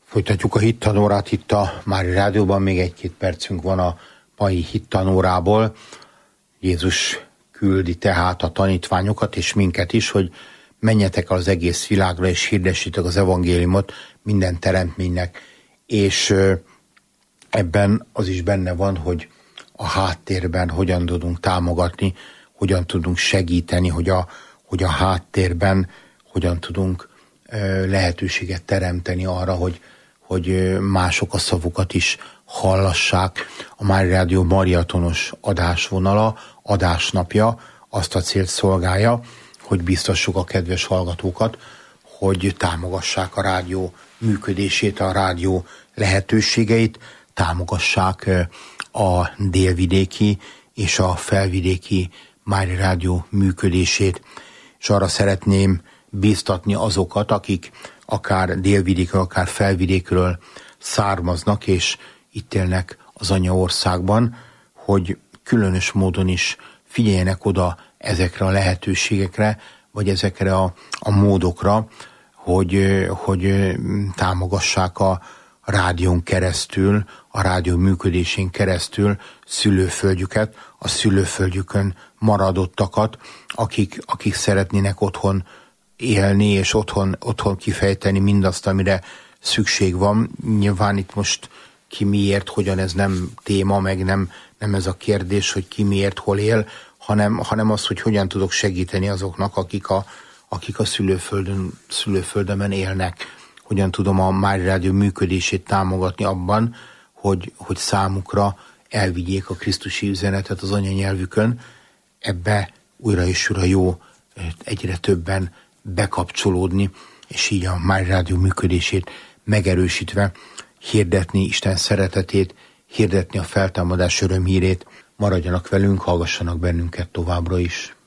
Folytatjuk a hittanórát itt a Mária Rádióban, még egy-két percünk van a mai hittanórából. Jézus küldi tehát a tanítványokat és minket is, hogy menjetek az egész világra és hirdessétek az evangéliumot minden teremtménynek, és ebben az is benne van, hogy a háttérben hogyan tudunk támogatni, hogyan tudunk segíteni, hogy a háttérben hogyan tudunk lehetőséget teremteni arra, hogy mások a szavukat is hallassák. A Mária Rádió mariatonos adásvonala, adásnapja azt a célt szolgálja, hogy biztassuk a kedves hallgatókat, hogy támogassák a rádió működését, a rádió lehetőségeit, támogassák a délvidéki és a felvidéki Mária Rádió működését. És arra szeretném bíztatni azokat, akik akár délvidékről, akár felvidékről származnak, és itt élnek az anyaországban, hogy különös módon is figyeljenek oda ezekre a lehetőségekre, vagy ezekre a módokra, hogy támogassák a rádión keresztül, a rádió működésén keresztül szülőföldjüket, a szülőföldjükön maradottakat, akik szeretnének otthon élni, és otthon kifejteni mindazt, amire szükség van. Nyilván itt most ki miért, hogyan, ez nem téma, meg nem ez a kérdés, hogy ki miért, hol él, hanem az, hogy hogyan tudok segíteni azoknak, akik a szülőföldemen élnek. Hogyan tudom a Mária Rádió működését támogatni abban, hogy számukra elvigyék a krisztusi üzenetet az anyanyelvükön. Ebbe újra és újra jó egyre többen bekapcsolódni, és így a Mária Rádió működését megerősítve hirdetni Isten szeretetét, hirdetni a feltámadás örömhírét. Maradjanak velünk, hallgassanak bennünket továbbra is.